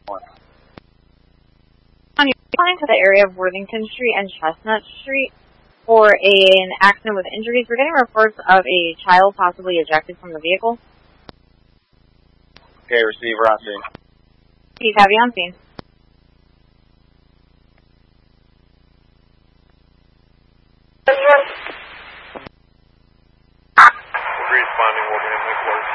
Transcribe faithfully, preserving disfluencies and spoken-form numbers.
On your line to the area of Worthington Street and Chestnut Street for a, an accident with injuries. We're getting reports of a child possibly ejected from the vehicle. Okay, receiver on scene. Please have you on scene. Responding, we'll be in the clerk.